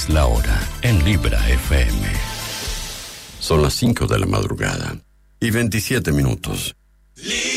es la hora en Libra FM. Son las 5 de la madrugada y 27 minutos.